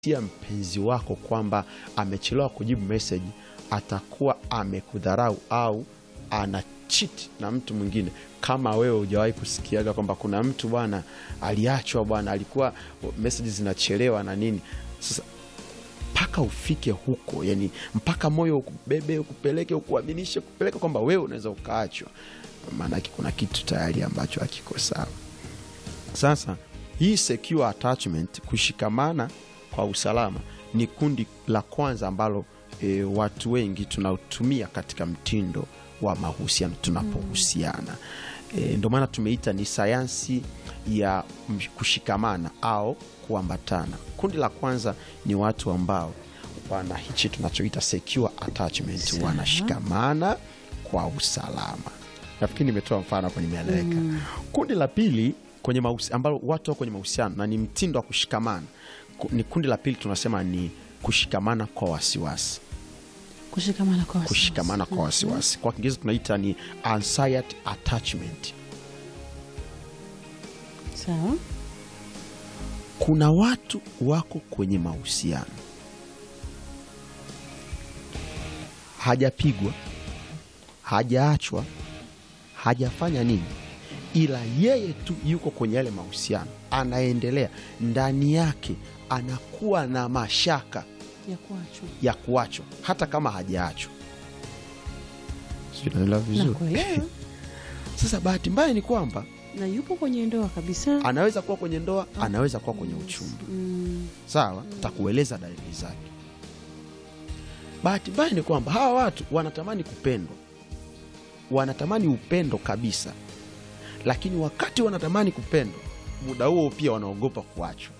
tia mpenzi wako kwamba amechelewa kujibu message, atakuwa amekudharau au ana cheat na mtu mwingine. Kama wewe hujawahi kusikiaga kwamba kuna mtu bwana aliachwa, bwana alikuwa messages zinachelewa na nini, sasa mpaka ufike huko, yani mpaka moyo ukubebe, ukupeleke, ukuaminishe, kupeleka kwamba wewe unaweza ukaachwa, maana kuna kitu tayari ambacho hakiko sawa. Sasa hii secure attachment, kushikamana kwa usalama, ni kundi la kwanza ambalo watu wengi tunautumia katika mtindo wa mahusiano tunapohusiana. Ndio maana tumeita ni sayansi ya kushikamana au kuambatana. Kundi la kwanza ni watu ambao wana hichi tunachoita secure attachment, wanashikamana kwa usalama. Nafikiri nimetoa mfano hapo, nimeeleweka. Kundi la pili kwenye ambalo watu wako kwenye mahusiano na ni mtindo wa kushikamana, ni kundi la pili tunasema ni kushikamana kwa wasiwasi. Kushikamana kwa wasiwasi. Kwa Kiingereza tunaita ni anxiety attachment. Sawa. Kuna watu wako kwenye mahusiano, hajapigwa, hajaachwa, hajafanya nini, ila yeye tu yuko kwenye yale mahusiano, anaendelea, ndani yake anakuwa na mashaka ya kuachwa hata kama hajaachwa. Sinaelewa vizuri. Sasa bahati mbaya ni kwamba na yupo kwenye ndoa kabisa. Anaweza kuwa kwenye ndoa, anaweza kuwa kwenye uchumba. Sawa, takueleza dalili zake. Bahati mbaya ni kwamba hawa watu wanatamani kupendwa, wanatamani upendo kabisa, lakini wakati wanatamani kupendwa, muda huo pia wanaogopa kuachwa.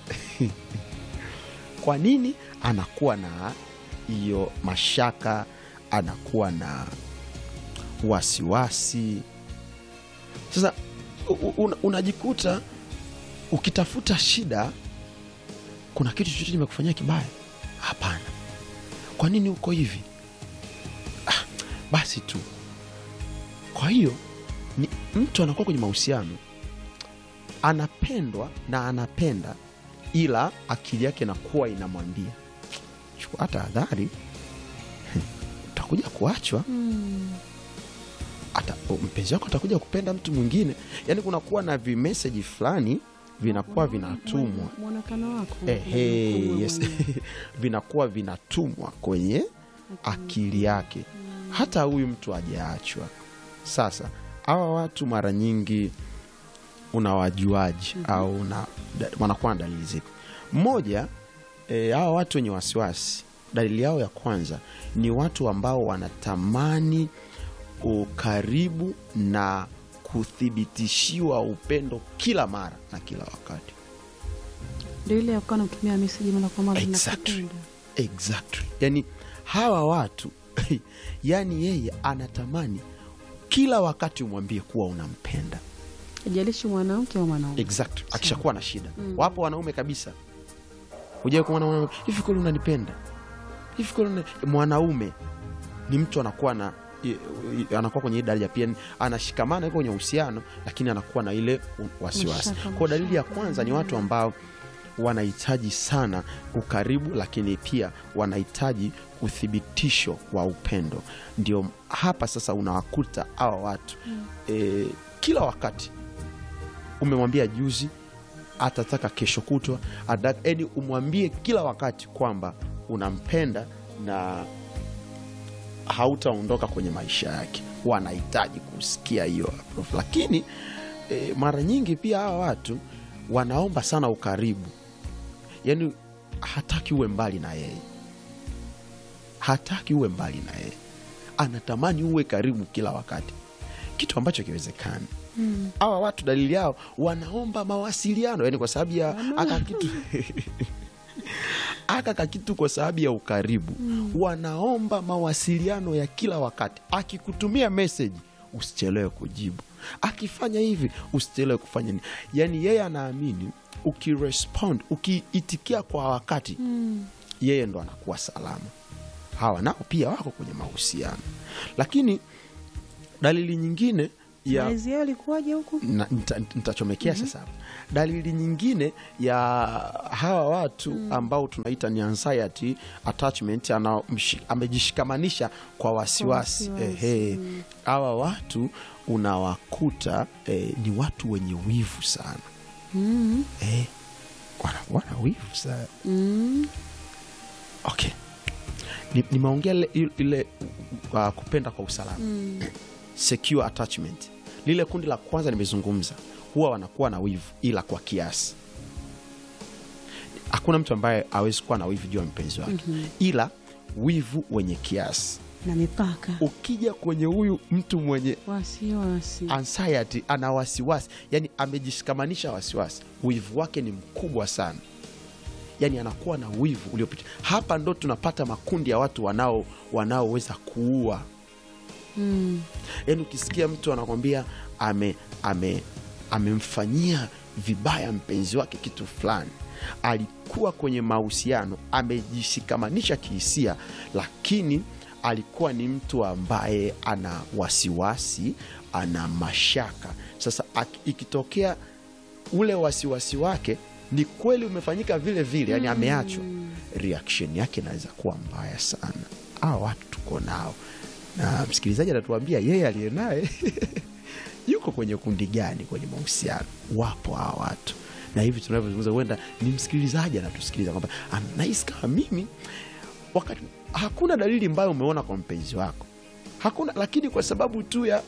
Kwa nini? Anakuwa na hiyo mashaka, anakuwa na wasiwasi. Sasa unajikuta ukitafuta shida, kuna kitu chochote nimekufanyia kibaya? Hapana. Kwa nini uko hivi? Basi tu. Kwa hiyo ni mtu anakuwa kwenye mahusiano, anapendwa na anapenda, ila akili yake inakuwa inamwambia chukua tahadhari, utakuja kuachwa. Mpenzi wako atakuja kupenda mtu mwingine. Yani kunakuwa na message fulani vinakuwa vinatumwa, muonekano wako yes. Vinakuwa vinatumwa kwenye akili yake, hata huyu mtu hajaachwa. Sasa hawa watu mara nyingi unawajuaje au wanakuwa na dalili zipi? Moja, hawa watu wenye wasiwasi, dalili yao ya kwanza ni watu ambao wanatamani ukaribu na kuthibitishiwa upendo kila mara na kila wakati. Ndio ile yakana kutumia message mara kwa mara. Exactly. Yani hawa watu yani yeye anatamani kila wakati umwambie kuwa unampenda. Hajalishi mwanamke au mwanaume. Exactly. Akishakuwa na shida. Wapo wanaume kabisa, uje kuona mwanaume, hivi kweli unanipenda? Hivi kweli mwanaume ni mtu anakuwa kwenye daraja pia, anashikamana kwenye uhusiano, lakini anakuwa na ile wasiwasi. Kwa dalili ya kwanza ni watu ambao wanahitaji sana ukaribu, lakini pia wanahitaji uthibitisho wa upendo. Ndio hapa sasa unawakuta hawa watu kila wakati umemwambia juzi, atataka kesho kutwa, yaani umwambie kila wakati kwamba unampenda na hautaondoka kwenye maisha yake. Wanahitaji kusikia hiyo. Lakini mara nyingi pia hawa watu wanaomba sana ukaribu, yani hataki uwe mbali na yeye, hataki uwe mbali na yeye, anatamani uwe karibu kila wakati, kitu ambacho kiwezekani. Hawa watu dalili yao wanaomba mawasiliano, yani kwa sababu ya aka kitu kwa sababu ya ukaribu. Wanaomba mawasiliano ya kila wakati. Akikutumia message usichelewe kujibu, akifanya hivi usichelewe kufanya nini. Yani yeye anaamini ukirespond, ukiitikia kwa wakati, yeye ndo anakuwa salama. Hawa nao pia wako kwenye mahusiano. Lakini dalili nyingine malezi yao ilikuwaje huku? Nitachomekea sasa. Dalili nyingine ya hawa watu ambao tunaita ni anxiety attachment, amejishikamanisha kwa wasiwasi. Hawa watu unawakuta ni watu wenye wivu sana. Wana wivu sana. Okay. Nimeongea ile kupenda kwa usalama. Secure attachment. Lile kundi la kwanza nimezungumza, huwa wanakuwa na wivu ila kwa kiasi. Hakuna mtu ambaye hawezi kuwa na wivu juu ya mpenzi wake, ila wivu wenye kiasi na mipaka. Ukija kwenye huyu mtu mwenye wasiwasi, anxiety, ana wasiwasi, yani amejishikamanisha wasiwasi, wivu wake ni mkubwa sana. Yani anakuwa na wivu uliopita. Hapa ndo tunapata makundi ya watu wanaoweza kuua. Yani ukisikia mtu anakwambia amemfanyia vibaya mpenzi wake kitu fulani, alikuwa kwenye mahusiano, amejishikamanisha kihisia, lakini alikuwa ni mtu ambaye ana wasiwasi, ana mashaka. Sasa ikitokea ule wasiwasi wake ni kweli umefanyika vile vile, yani ameachwa, reaction yake inaweza kuwa mbaya sana. Watu tuko nao, na msikilizaji atatuambia yeye aliye naye yuko kwenye kundi gani kwenye mahusiano. Wapo hawa watu, na hivi tunavyozungumza huenda ni msikilizaji anatusikiliza kwamba anahisi kama mimi, wakati hakuna dalili mbaya umeona kwa mpenzi wako, hakuna, lakini kwa sababu tu ya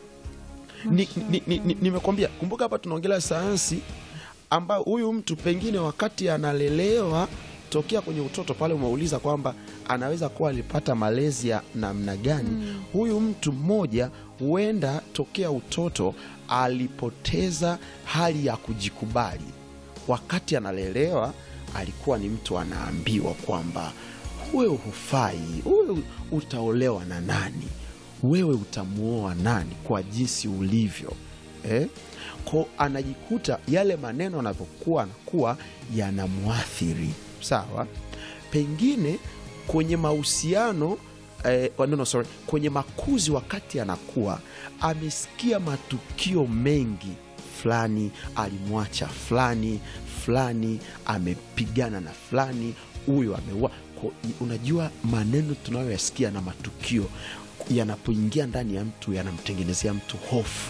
nimekwambia, kumbuka hapa tunaongelea sayansi, ambao huyu mtu pengine wakati analelewa tokea kwenye utoto pale, umeuliza kwamba anaweza kuwa alipata malezi ya namna gani. Huyu mtu mmoja huenda tokea utoto alipoteza hali ya kujikubali. Wakati analelewa alikuwa ni mtu anaambiwa kwamba wewe hufai, wewe utaolewa na nani, wewe utamuoa nani kwa jinsi ulivyo. Kwa anajikuta yale maneno anavyokuwa anakuwa yanamuathiri. Sawa, pengine kwenye mahusiano kwenye makuzi, wakati anakuwa amesikia matukio mengi, fulani alimwacha fulani amepigana na fulani, huyu ameua. Unajua, maneno tunayoyasikia na matukio yanapoingia ndani ya mtu yanamtengenezea mtu hofu,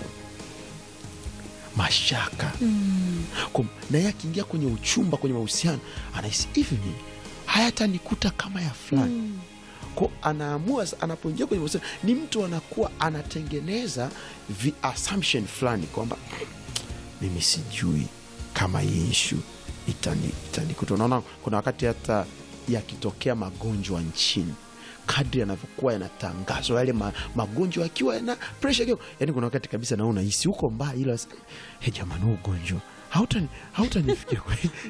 mashaka. Na yeye akiingia kwenye uchumba, kwenye mahusiano, anahisi hivi hayatanikuta kama ya fulani. Kwa anaamua anapoingia kwenye mahusiano, ni mtu anakuwa anatengeneza assumption fulani kwamba mimi sijui kama hii issue itanikuta. Unaona, kuna wakati hata yakitokea magonjwa nchini, kadri yanavyokuwa yanatangazwa yale magonjwa akiwa yana pressure kidogo, yani kuna wakati kabisa naona hisi huko mbaya, ila jamani, ugonjwa hautanifikia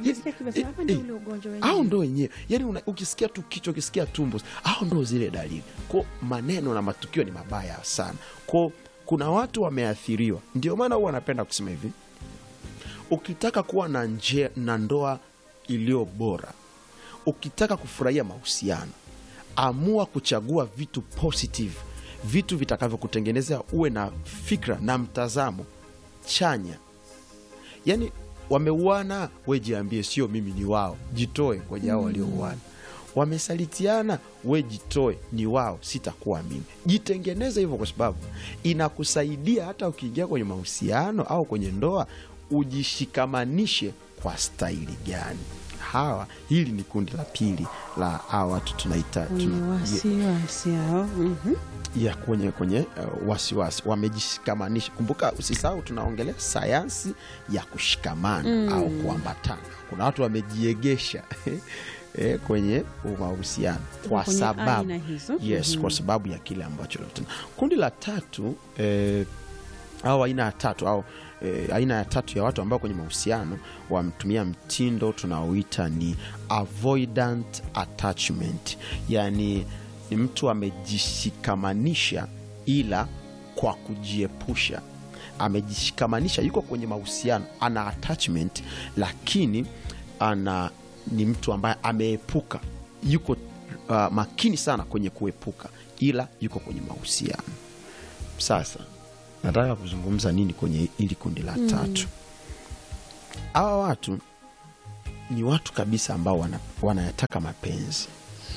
au ndo wenyewe. Yani ukisikia tu kichwa, ukisikia tumbo, au ndo zile dalili. Kwa maneno na matukio ni mabaya sana. Kwa kuna watu wameathiriwa. Ndio maana huwa anapenda kusema hivi, ukitaka kuwa na ndoa iliyo bora, ukitaka kufurahia mahusiano, amua kuchagua vitu positive, vitu vitakavyokutengenezea uwe na fikra na mtazamo chanya. Yani wameuana, we jiambie, sio mimi ni wao, jitoe kwenye hao waliouana. Wamesalitiana, we jitoe, ni wao, sitakuwa mimi. Jitengeneze hivyo, kwa sababu inakusaidia hata ukiingia kwenye mahusiano au kwenye ndoa, ujishikamanishe kwa staili gani. Hili ni kundi la pili la hawa watu tunaita wasiwasi hao. Ya kwenye wasiwasi, wamejishikamanisha. Kumbuka, usisahau tunaongelea sayansi ya kushikamana au kuambatana. Kuna watu wamejiegesha kwenye mahusiano kwa sababu kwa sababu ya kile ambacho. Kundi la tatu au aina ya tatu ya watu ambao kwenye mahusiano wamtumia mtindo tunaoita ni avoidant attachment. Yani ni mtu amejishikamanisha ila kwa kujiepusha. Amejishikamanisha, yuko kwenye mahusiano, ana attachment, lakini ni mtu ambaye ameepuka, yuko makini sana kwenye kuepuka, ila yuko kwenye mahusiano. Sasa nataka kuzungumza nini kwenye ili kundi la tatu. Hawa watu ni watu kabisa ambao wanayataka mapenzi.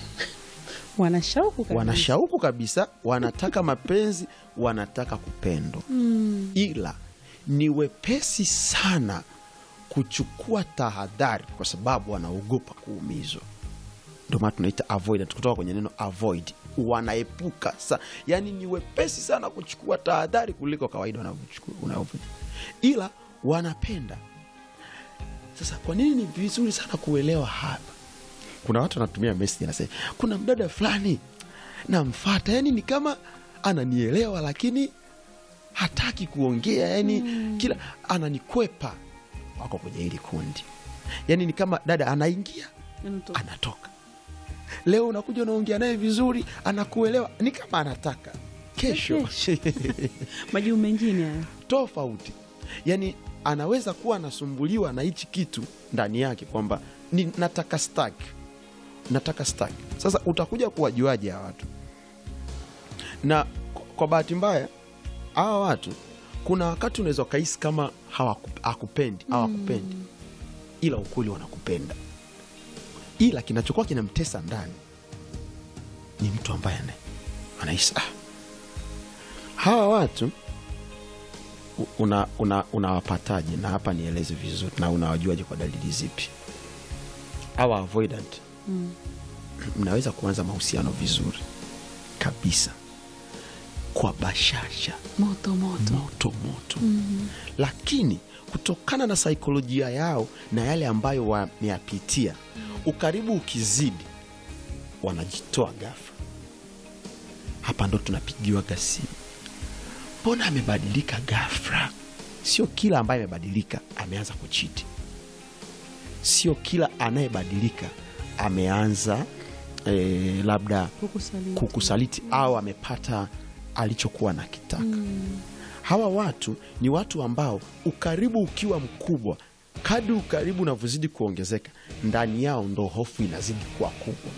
Wanashauku kabisa, wanataka mapenzi, wanataka kupendwa. Ila ni wepesi sana kuchukua tahadhari kwa sababu wanaogopa kuumizwa. Ndio maana tunaita avoidant, kutoka kwenye neno avoid, wanaepuka. Yani ni wepesi sana kuchukua tahadhari kuliko kawaida wanavyochukua. Ila wanapenda. Sasa kwa nini ni vizuri sana kuelewa hapa? Kuna watu wanatumia message na sasa, kuna mdada fulani namfuata, yani ni kama ananielewa lakini hataki kuongea, yani kila ananikwepa. Wako kwenye hili kundi. Yani ni kama dada anaingia, anatoka. Leo unakuja unaongea naye vizuri, anakuelewa, ni kama anataka kesho majibu mengine haya tofauti. Yani anaweza kuwa anasumbuliwa na hichi kitu ndani yake kwamba ni nataka stack. Sasa utakuja kuwajuaje hawa watu? Na kwa bahati mbaya hawa watu kuna wakati unaweza kaisi kama hawakupendi, ila ukweli wanakupenda. Ila kinachokuwa kinamtesa ndani ni mtu ambaye anahisi hawa watu unawapataje? Na hapa nieleze vizuri, na unawajuaje kwa dalili zipi? Hawa avoidant mnaweza kuanza mahusiano vizuri kabisa kwa bashasha, moto. Lakini kutokana na saikolojia yao na yale ambayo wameyapitia, ukaribu ukizidi, wanajitoa ghafla. Hapa ndo tunapigiwa simu, mbona amebadilika ghafla? Sio kila ambaye amebadilika ameanza kuchiti. Sio kila anayebadilika ameanza labda kukusaliti au amepata alichokuwa nakitaka. Hawa watu ni watu ambao ukaribu ukiwa mkubwa, kadri ukaribu unavyozidi kuongezeka, ndani yao ndo hofu inazidi kuwa kubwa.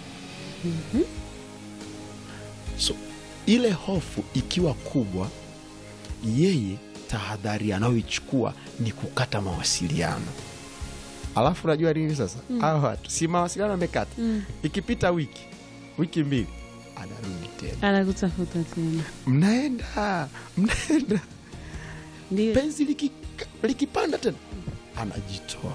So ile hofu ikiwa kubwa, yeye tahadhari anayoichukua ni kukata mawasiliano. Alafu unajua nini sasa? Hawa watu si mawasiliano amekata. Ikipita wiki mbili anarudi tena, anakutafuta tena, mnaenda penzi likipanda tena anajitoa.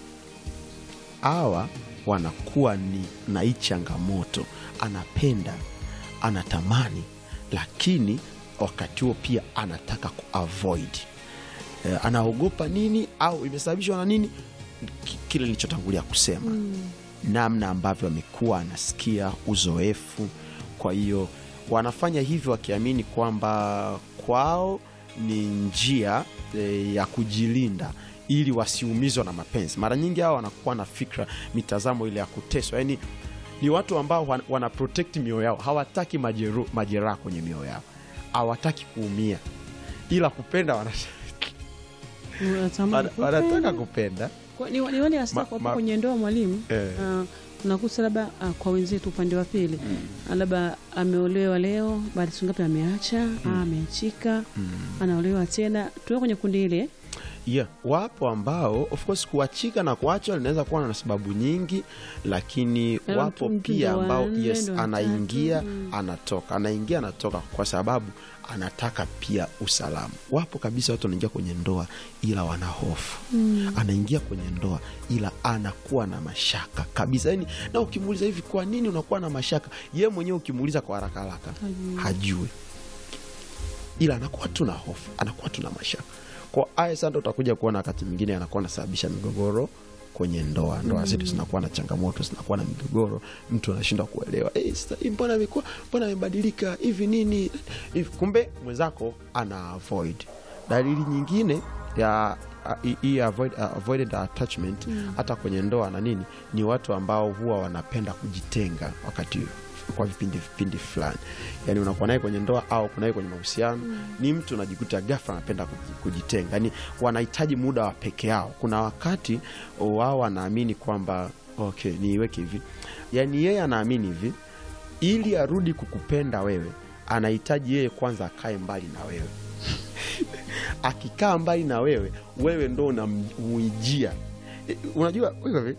Hawa wanakuwa ni na hii changamoto, anapenda, anatamani, lakini wakati huo pia anataka kuavoid. Anaogopa nini au imesababishwa na nini? Kile nilichotangulia kusema, namna ambavyo amekuwa anasikia uzoefu. Kwa hiyo wanafanya hivyo wakiamini kwamba kwao ni njia ya kujilinda ili wasiumizwe na mapenzi. Mara nyingi hao wanakuwa na fikra, mitazamo ile ya kuteswa. Yani ni watu ambao wana protect mioyo yao, hawataki majeraha kwenye mioyo yao, hawataki kuumia, ila kupenda wanataka kupenda. Ni wale hasa kwa kwenye ndoa mwalimu. Unakuta labda kwa wenzetu upande wa pili, labda ameolewa leo, baada ya ngapi ameacha, ameachika, anaolewa tena. Tuwe kwenye kundi ile. Wapo ambao of course kuachika na kuacha linaweza kuwa na sababu nyingi, lakini wapo pia ambao anaingia anatoka kwa sababu anataka pia usalama. Wapo kabisa watu wanaingia kwenye ndoa ila wana hofu. Anaingia kwenye ndoa ila anakuwa na mashaka kabisa. Yani na ukimuuliza hivi, kwa nini unakuwa na mashaka? Yeye mwenyewe ukimuuliza kwa haraka hajui. Ila anakuwa tu na hofu, anakuwa tu na mashaka. Kwa haya sasa utakuja kuona wakati mwingine anakuwa anasababisha migogoro kwenye ndoa. Ndoa zetu zinakuwa na changamoto, zinakuwa na migogoro. Mtu anashindwa kuelewa, mbona amebadilika hivi nini? Kumbe mwenzako ana avoid. Dalili nyingine ya avoided attachment hata kwenye ndoa na nini, ni watu ambao huwa wanapenda kujitenga wakati kwa vipindi fulani. Yani unakuwa naye kwenye ndoa au kunaye kwenye mahusiano, ni mtu unajikuta ghafla anapenda kujitenga. Yani wanahitaji muda wa peke yao. Kuna wakati wao wanaamini kwamba niweke hivi. Yani yeye anaamini hivi, ili arudi kukupenda wewe, anahitaji yeye kwanza akae mbali na wewe. akikaa mbali na wewe, wewe ndo unamuijia. Unajua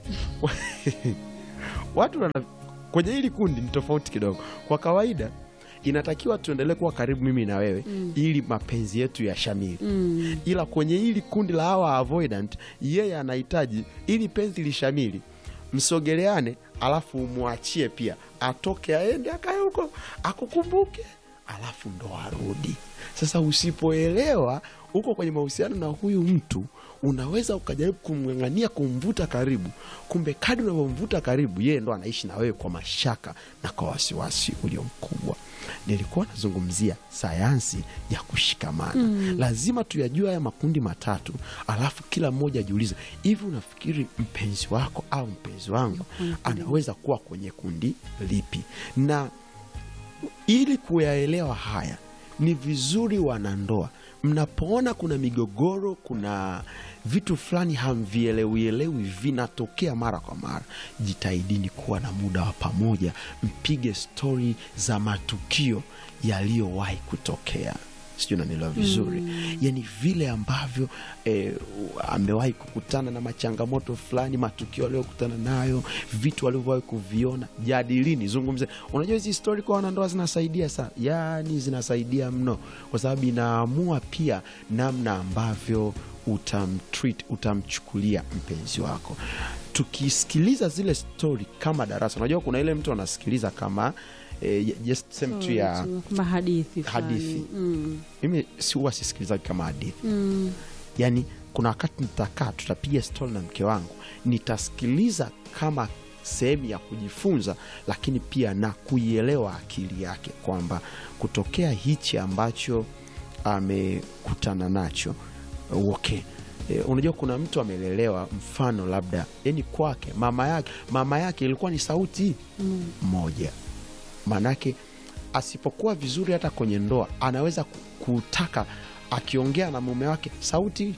watu kwenye hili kundi ni tofauti kidogo. Kwa kawaida inatakiwa tuendelee kuwa karibu mimi na wewe ili mapenzi yetu yashamiri. Ila kwenye hili kundi la hawa avoidant, yeye anahitaji ili penzi lishamiri, msogeleane, alafu umwachie pia atoke aende akae huko akukumbuke, alafu ndo arudi. Sasa usipoelewa uko kwenye mahusiano na huyu mtu, unaweza ukajaribu kumng'ang'ania kumvuta karibu, kumbe kadri unavyomvuta karibu, yeye ndo anaishi na wewe kwa mashaka na kwa wasiwasi ulio mkubwa. Nilikuwa nazungumzia sayansi ya kushikamana. Lazima tuyajue haya makundi matatu, alafu kila mmoja ajiulize, hivi unafikiri mpenzi wako au mpenzi wangu anaweza kuwa kwenye kundi lipi? Na ili kuyaelewa haya, ni vizuri wanandoa, mnapoona kuna migogoro, kuna vitu fulani hamvielewi vinatokea mara kwa mara, jitahidini kuwa na muda wa pamoja, mpige stori za matukio yaliyowahi kutokea. Sijui unanielewa vizuri. Yani vile ambavyo amewahi kukutana na machangamoto fulani, matukio aliyokutana nayo, vitu alivyowahi kuviona, jadilini, zungumze. Unajua hizi story kwa wanandoa zinasaidia sana, yani zinasaidia mno, kwa sababu inaamua pia namna ambavyo utamchukulia mpenzi wako. Tukisikiliza zile story kama darasa, unajua kuna ile mtu anasikiliza kama just same tu ya hadithi. Mimi huwa sisikilizaji kama hadithi. Yani kuna wakati nitakaa, tutapiga story na mke wangu, nitasikiliza kama sehemu ya kujifunza, lakini pia na kuielewa akili yake, kwamba kutokea hichi ambacho amekutana nacho, okay. Unajua kuna mtu amelelewa, mfano labda yani kwake mama yake ilikuwa ni sauti moja. Manake asipokuwa vizuri hata kwenye ndoa, anaweza kutaka akiongea na mume wake sauti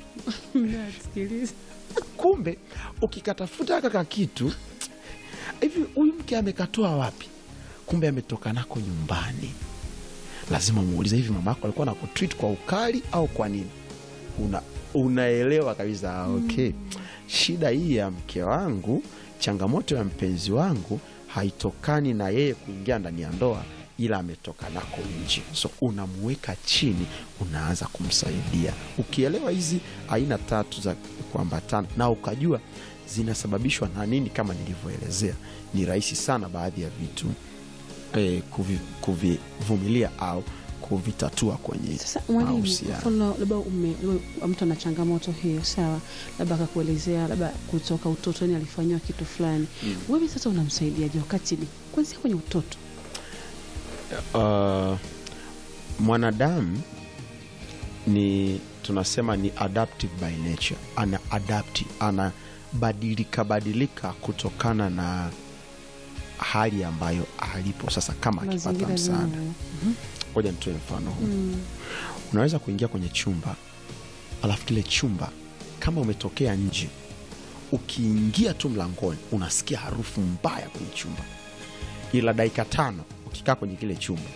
kumbe ukikatafuta kaka kitu hivi, huyu mke amekatoa wapi? Kumbe ametoka nako nyumbani. Lazima muulize, hivi mama yako alikuwa anakutreat kwa ukali au kwa nini? Unaelewa kabisa, okay, shida hii ya mke wangu, changamoto ya mpenzi wangu haitokani na yeye kuingia ndani ya ndoa, ila ametoka nako nje. So unamuweka chini, unaanza kumsaidia. Ukielewa hizi aina tatu za kuambatana na ukajua zinasababishwa na nini, kama nilivyoelezea, ni rahisi sana baadhi ya vitu kuvivumilia au kuvitatua kwenye mahusiano. Labda mtu ana changamoto hiyo, sawa, labda akakuelezea labda kutoka utotoni alifanywa kitu fulani. Wewe sasa unamsaidiaje wakati ni kwanza kwenye utoto? Mwanadamu tunasema ni adaptive by nature. Anabadilika kutokana na hali ambayo alipo. Sasa kama akipata msaada, ngoja nitoe mfano huu. Unaweza kuingia kwenye chumba, alafu kile chumba kama umetokea nje, ukiingia tu mlangoni unasikia harufu mbaya kwenye chumba, ila dakika 5 ukikaa kwenye kile chumba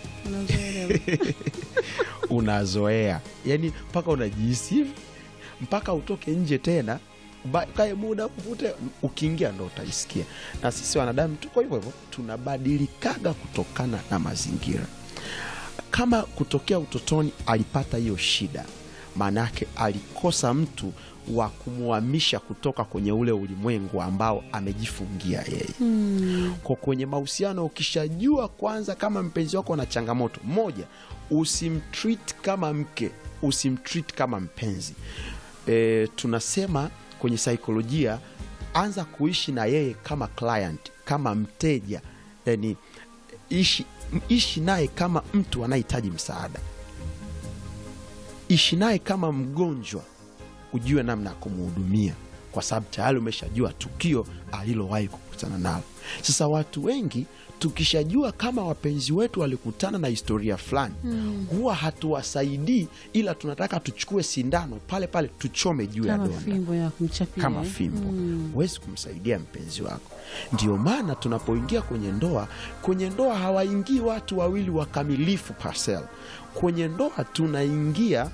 unazoea, yani mpaka unajihisi hivi, mpaka utoke nje tena kae muda uvute, ukiingia ndo utaisikia. Na sisi wanadamu tuko hivyo hivyo, tunabadilikaga kutokana na mazingira. Kama kutokea utotoni alipata hiyo shida, maana yake alikosa mtu wa kumuhamisha kutoka kwenye ule ulimwengu ambao amejifungia yeye. Kwa kwenye mahusiano, ukishajua kwanza kama mpenzi wako ana changamoto moja, usimtreat kama mke, usimtreat kama mpenzi. Tunasema kwenye saikolojia, anza kuishi na yeye kama client, kama mteja. Yani ishi naye kama mtu anahitaji msaada. Ishi naye kama mgonjwa, ujue namna ya kumhudumia. kwa sababu tayari umeshajua tukio alilowahi kukutana nalo. Sasa watu wengi tukishajua kama wapenzi wetu walikutana na historia fulani, huwa hatuwasaidii, ila tunataka tuchukue sindano pale pale tuchome juu ya donda fimbo ya kumchapia, kama fimbo. Huwezi kumsaidia mpenzi wako. Ndio maana tunapoingia kwenye ndoa hawaingii watu wawili wakamilifu parcel. Kwenye ndoa tunaingia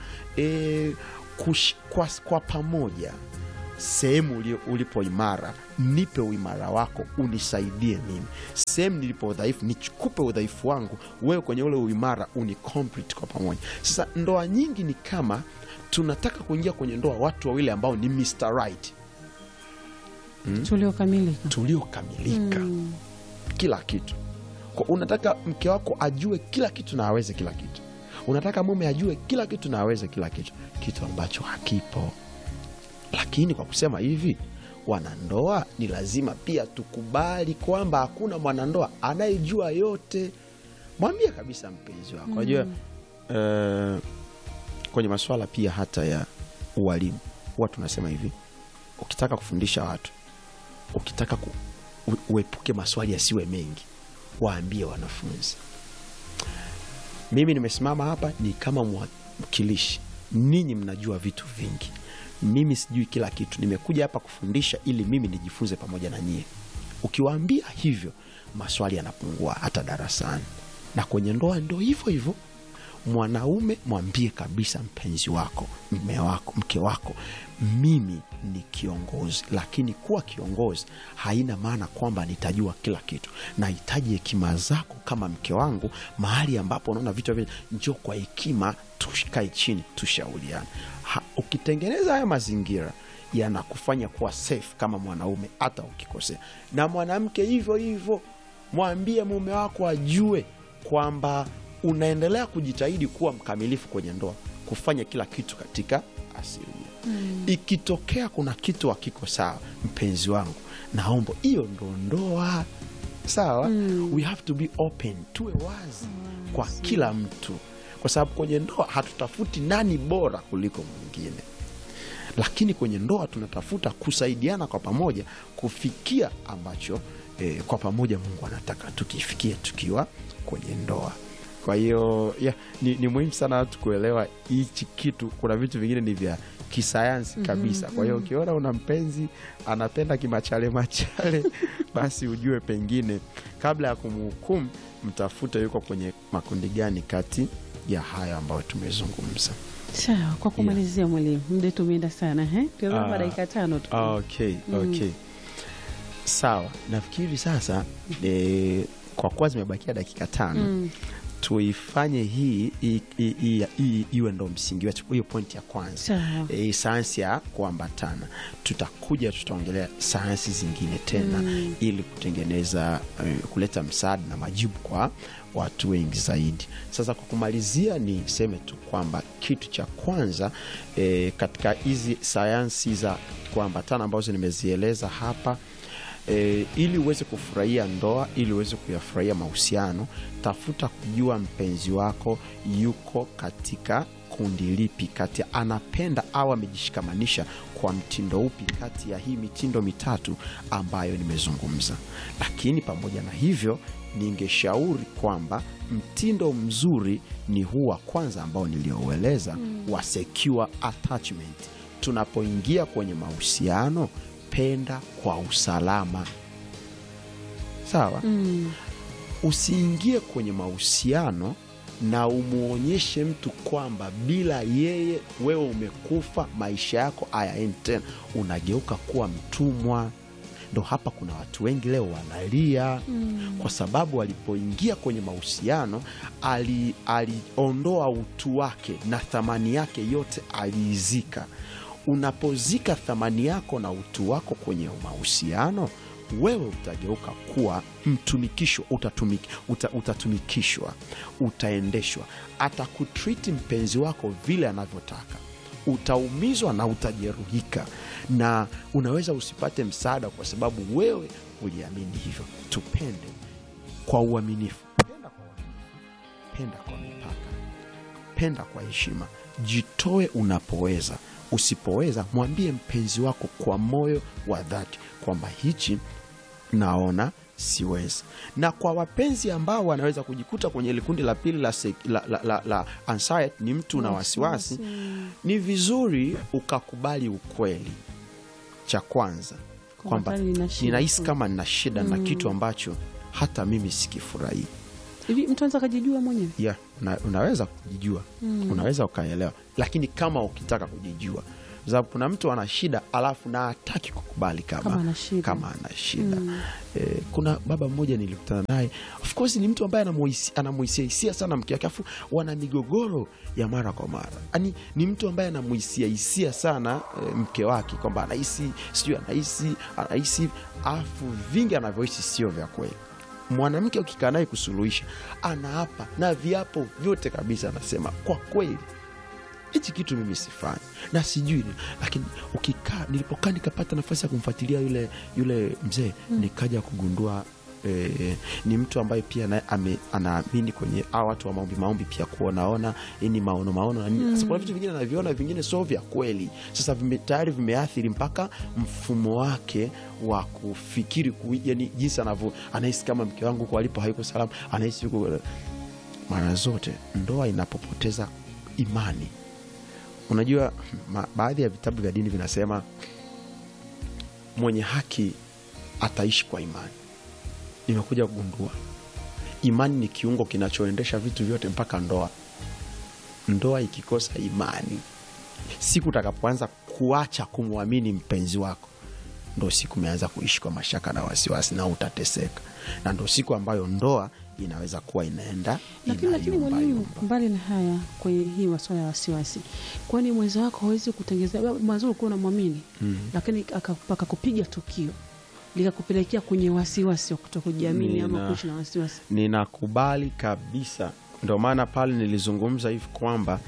kwa pamoja. Sehemu ulipo imara, nipe uimara wako, unisaidie mimi. Sehemu nilipo udhaifu, nikupe udhaifu wangu, wewe kwenye ule uimara unicomplete kwa pamoja. Sasa ndoa nyingi ni kama tunataka kuingia kwenye ndoa watu wawili ambao ni Mr. Right, tuliokamilika kila kitu. Kwa unataka mke wako ajue kila kitu na aweze kila kitu, unataka mume ajue kila kitu na aweze kila kitu, kitu ambacho hakipo. Lakini kwa kusema hivi, wanandoa ni lazima pia tukubali kwamba hakuna mwanandoa anayejua yote. Mwambie kabisa mpenzi wako. Unajua kwenye masuala pia hata ya ualimu, huwa tunasema hivi, ukitaka kufundisha watu, ukitaka uepuke maswali yasiwe mengi, waambie wanafunzi, mimi nimesimama hapa ni kama mwakilishi, ninyi mnajua vitu vingi, mimi sijui kila kitu, nimekuja hapa kufundisha ili mimi nijifunze pamoja na nyie. Ukiwaambia hivyo, maswali yanapungua hata darasani. Na kwenye ndoa ndio hivyo hivyo. Mwanaume mwambie kabisa mpenzi wako, mume wako, mke wako, mimi ni kiongozi, lakini kuwa kiongozi haina maana kwamba nitajua kila kitu. Nahitaji hekima zako kama mke wangu, mahali ambapo unaona vitu hivi, njoo kwa hekima, tushikae chini tushauriane. Ukitengeneza haya mazingira, yanakufanya kuwa safe kama mwanaume hata ukikosea. Na mwanamke hivyo hivyo, mwambie mume wako ajue kwamba unaendelea kujitahidi kuwa mkamilifu kwenye ndoa, kufanya kila kitu katika asilimia. Ikitokea kuna kitu hakiko sawa, mpenzi wangu, naomba, hiyo ndo ndoa. Sawa? We have to be open, tuwe wazi kwa kila mtu, kwa sababu kwenye ndoa hatutafuti nani bora kuliko mwingine, lakini kwenye ndoa tunatafuta kusaidiana kwa pamoja kufikia ambacho kwa pamoja Mungu anataka tukifikie tukiwa kwenye ndoa. Kwa hiyo ni muhimu sana watu kuelewa hichi kitu. Kuna vitu vingine ni vya kisayansi kabisa. Kwa hiyo ukiona una mpenzi anapenda kimachale machale, basi ujue pengine kabla ya kumhukumu, mtafute yuko kwenye makundi gani kati ya haya ambayo tumezungumza. Sawa, kwa kumalizia mwalimu, muda tumeenda sana, tunaomba dakika 5 tu. Okay. Sawa, nafikiri sasa kwa kuwa zimebakia dakika 5, tuifanye hii iwe ndo msingi wetu, hiyo point ya kwanza. Sayansi ya kuambatana. Tutaongelea sayansi zingine tena ili kutengeneza kuleta msaada na majibu kwa watu wengi zaidi. Sasa kwa kumalizia, ni seme tu kwamba kitu cha kwanza katika hizi sayansi za kuambatana ambazo nimezieleza hapa, ili uweze kufurahia ndoa, ili uweze kuyafurahia mahusiano, tafuta kujua mpenzi wako yuko katika kundi lipi, kati anapenda au amejishikamanisha kwa mtindo upi kati ya hii mitindo mitatu ambayo nimezungumza. Lakini pamoja na hivyo, ningeshauri kwamba mtindo mzuri ni huu wa kwanza ambao nilioueleza, wa secure attachment. Tunapoingia kwenye mahusiano, penda kwa usalama. Sawa? Usiingie kwenye mahusiano na umuonyeshe mtu kwamba bila yeye wewe umekufa, maisha yako hayaendi tena, unageuka kuwa mtumwa. Ndo hapa kuna watu wengi leo wanalia kwa sababu walipoingia kwenye mahusiano aliondoa utu wake na thamani yake yote aliizika. Unapozika thamani yako na utu wako kwenye mahusiano, wewe utageuka kuwa mtumikisho, utatumikishwa, utaendeshwa. Atakutreat mpenzi wako vile anavyotaka, utaumizwa na utajeruhika, na unaweza usipate msaada kwa sababu wewe uliamini hivyo. Tupende kwa uaminifu, penda kwa uaminifu, penda kwa mipaka, penda kwa heshima. jitoe unapoweza. Usipoweza, mwambie mpenzi wako kwa moyo wa dhati kwamba hichi naona siwezi. Na kwa wapenzi ambao wanaweza kujikuta kwenye ile kundi la pili la anxiety, ni mtu na wasiwasi, ni vizuri ukakubali ukweli. Cha kwanza kwamba ninahisi kama nina shida na kitu ambacho hata mimi sikifurahii. Hivi mtu anaweza kujijua mwenyewe? Yeah, unaweza kujijua. Unaweza ukaelewa. Lakini kama ukitaka kujijua, sababu kuna mtu ana shida alafu na hataki kukubali kama ana shida. Kuna baba mmoja nilikutana naye, of course ni mtu ambaye anamuhisia hisia sana mke wake, afu wana migogoro ya mara kwa mara. Yaani ni mtu ambaye anamuhisia hisia sana mke wake, kwamba anahisi afu vingi anavyohisi sio vya kweli. Mwanamke ukikaa naye kusuluhisha, anaapa na viapo vyote kabisa, anasema kwa kweli hichi kitu mimi sifanyi na sijui. Lakini nilipokaa nikapata nafasi ya kumfuatilia yule mzee, nikaja kugundua ni mtu ambaye pia anaamini kwenye watu wa maombi pia, kuonaona yani maono. Sasa kuna vitu vingine anaviona, vingine sio vya kweli. Sasa tayari vimeathiri mpaka mfumo wake wa kufikiri, yani jinsi anahisi kama mke wangu kwa alipo haiko salama, anahisi yuko. Mara zote ndoa inapopoteza imani, unajua baadhi ya vitabu vya dini vinasema mwenye haki ataishi kwa imani. Nimekuja kugundua imani ni kiungo kinachoendesha vitu vyote mpaka ndoa. Ndoa ikikosa imani, siku utakapoanza kuacha kumwamini mpenzi wako, ndo siku umeanza kuishi kwa mashaka na wasiwasi, na utateseka. Na ndo siku ambayo ndoa inaweza kuwa inaenda. Lakini mwalimu, mbali na haya, kwa hii masuala ya wasiwasi, kwani mwenzi wako hawezi kutengeneza mazuri kuwa na muamini, lakini akakupiga tukio likakupelekea kwenye wasiwasi wa kutokujiamini ama kuishi na wasiwasi? Ninakubali kabisa. Ndio maana pale nilizungumza hivi kwamba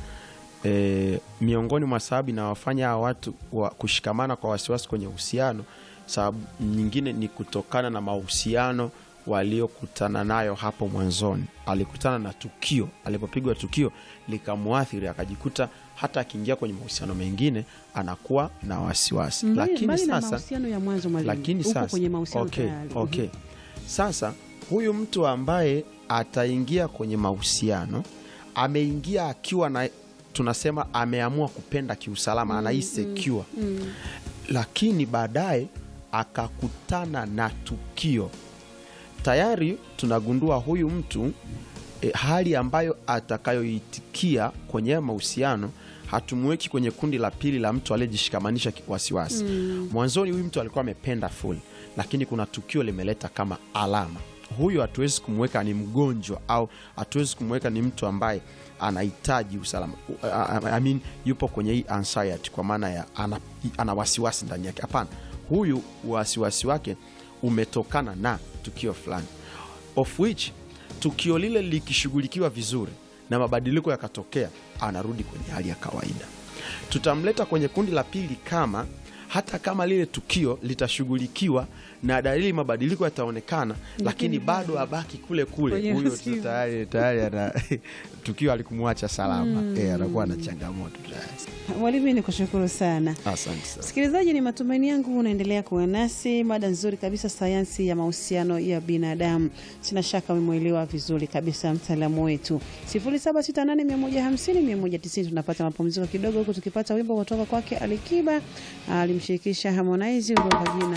miongoni mwa sababu inawafanya watu kushikamana kwa wasiwasi kwenye uhusiano, sababu nyingine ni kutokana na mahusiano waliokutana nayo hapo mwanzoni. Alikutana na tukio, alipopigwa tukio likamuathiri, akajikuta hata akiingia kwenye mahusiano mengine anakuwa na wasiwasi. Lakini sasa mahusiano ya mwanzo mwalimu, uko kwenye mahusiano tayari. Sasa huyu mtu ambaye ataingia kwenye mahusiano, ameingia akiwa na, tunasema ameamua kupenda kiusalama, anahisi secure. Lakini baadaye akakutana na tukio, tayari tunagundua huyu mtu hali ambayo atakayoitikia kwenye mahusiano, hatumweki kwenye kundi la pili la mtu aliyejishikamanisha wasiwasi. Mwanzoni huyu mtu alikuwa amependa full, lakini kuna tukio limeleta kama alama. Huyu hatuwezi kumweka ni mgonjwa, au hatuwezi kumweka ni mtu ambaye anahitaji usalama. Yupo kwenye hii anxiety kwa maana ya ana wasiwasi ndani yake. Hapana, huyu wasiwasi wake umetokana na tukio fulani, of which tukio lile likishughulikiwa vizuri na mabadiliko yakatokea, anarudi kwenye hali ya kawaida. Tutamleta kwenye kundi la pili hata kama lile tukio litashughulikiwa na dalili mabadiliko yataonekana, lakini bado abaki kule huyo tayari ana tukio alikumwacha salama, anakuwa na changamoto. Mwalimu, nikushukuru sana. Asante sana. Msikilizaji, ni matumaini yangu unaendelea kuwa nasi. Mada nzuri kabisa, sayansi ya mahusiano ya binadamu. Sina shaka umeelewa vizuri kabisa mtaalamu wetu. 0768150190. Tunapata mapumziko kidogo huko, tukipata wimbo kutoka kwake Alikiba, alimshirikisha Harmonize kwa jina